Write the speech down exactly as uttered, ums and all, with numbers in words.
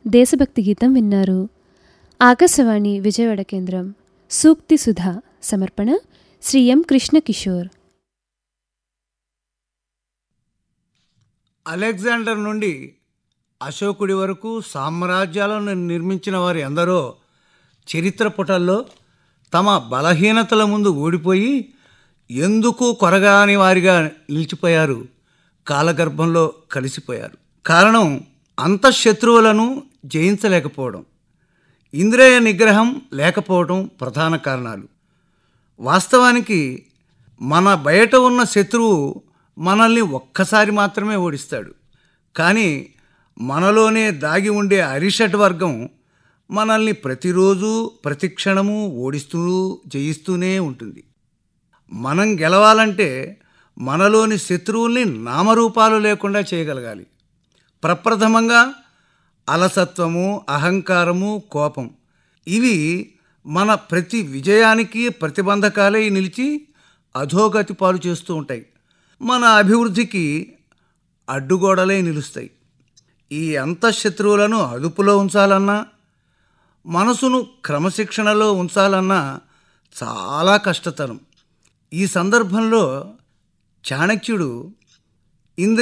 దేశభక్తి గీతం విన్నారు. ఆకాశవాణి విజయవాడ కేంద్రం. సూక్తి సుధా సమర్పణ శ్రీ ఎం కృష్ణకిషోర్. అలెగ్జాండర్ నుండి అశోకుడి వరకు సామ్రాజ్యాలను నిర్మించిన వారు ఎందరో చరిత్ర పుటల్లో తమ బలహీనతల ముందు ఓడిపోయి ఎందుకు కొరగాని వారిగా నిలిచిపోయారు, కాలగర్భంలో కలిసిపోయారు. కారణం అంతఃశత్రువులను జయించలేకపోవడం, ఇంద్రియ నిగ్రహం లేకపోవడం ప్రధాన కారణాలు. వాస్తవానికి మన బయట ఉన్న శత్రువు మనల్ని ఒక్కసారి మాత్రమే ఓడిస్తాడు. కానీ మనలోనే దాగి ఉండే అరిషట్ వర్గం మనల్ని ప్రతిరోజు ప్రతిక్షణము ఓడిస్తూ జయిస్తూనే ఉంటుంది. మనం గెలవాలంటే మనలోని శత్రువుల్ని నామరూపాలు లేకుండా చేయగలగాలి. ప్రప్రథమంగా అలసత్వము, అహంకారము, కోపం ఇవి మన ప్రతి విజయానికి ప్రతిబంధకాలై నిలిచి అధోగతి పాలు చేస్తూ ఉంటాయి. మన అభివృద్ధికి అడ్డుగోడలై నిలుస్తాయి. ఈ అంతఃశత్రువులను అదుపులో ఉంచాలన్నా, మనసును క్రమశిక్షణలో ఉంచాలన్నా చాలా కష్టతరం. ఈ సందర్భంలో చాణక్యుడు